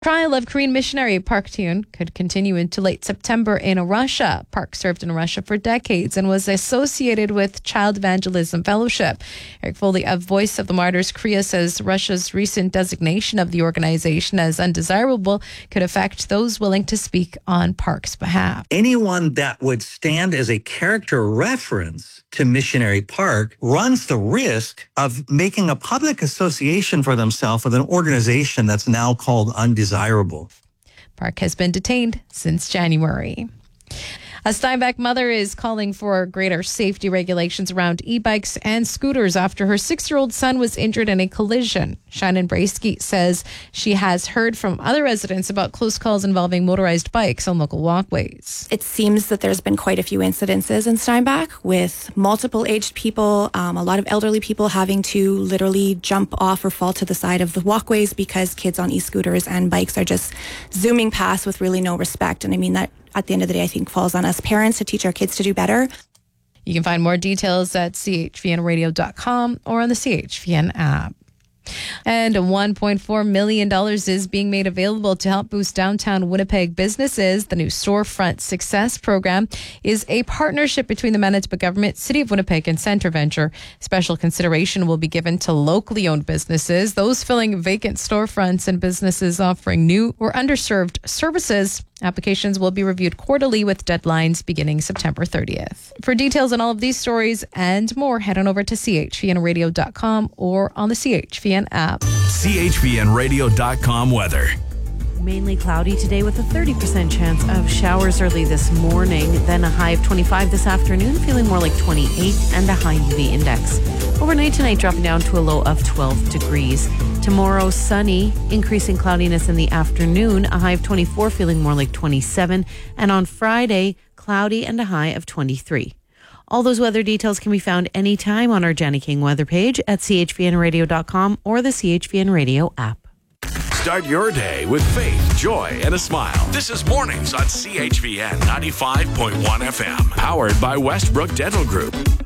Trial of Korean missionary Park Tae-yoon could continue into late September in Russia. Park served in Russia for decades and was associated with Child Evangelism Fellowship. Eric Foley of Voice of the Martyrs Korea says Russia's recent designation of the organization as undesirable could affect those willing to speak on Park's behalf. Anyone that would stand as a character reference to Missionary Park runs the risk of making a public association for themselves with an organization that's now called undesirable. Park has been detained since January. A Steinbach mother is calling for greater safety regulations around e-bikes and scooters after her 6-year-old son was injured in a collision. Shannon Braisky says she has heard from other residents about close calls involving motorized bikes on local walkways. It seems that there's been quite a few incidences in Steinbach with multiple aged people, a lot of elderly people having to literally jump off or fall to the side of the walkways because kids on e-scooters and bikes are just zooming past with really no respect. And I mean that at the end of the day, I think falls on us parents to teach our kids to do better. You can find more details at chvnradio.com or on the CHVN app. And $1.4 million is being made available to help boost downtown Winnipeg businesses. The new Storefront Success Program is a partnership between the Manitoba government, City of Winnipeg, and Centre Venture. Special consideration will be given to locally owned businesses, those filling vacant storefronts, and businesses offering new or underserved services. Applications will be reviewed quarterly with deadlines beginning September 30th. For details on all of these stories and more, head on over to chvnradio.com or on the CHVN app. chvnradio.com weather. Mainly cloudy today with a 30% chance of showers early this morning, then a high of 25 this afternoon, feeling more like 28, and a high UV index. Overnight tonight dropping down to a low of 12 degrees. Tomorrow sunny, increasing cloudiness in the afternoon, a high of 24, feeling more like 27. And on Friday, cloudy and a high of 23. All those weather details can be found anytime on our Jenny King weather page at chvnradio.com or the CHVN Radio app. Start your day with faith, joy, and a smile. This is Mornings on CHVN 95.1 FM. Powered by Westbrook Dental Group.